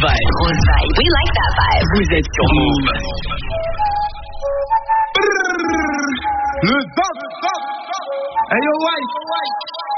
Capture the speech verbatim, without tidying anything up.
vibe. Grosse vibe. We like that vibe. Vous êtes sur Move. Le zap. Hey yo, white.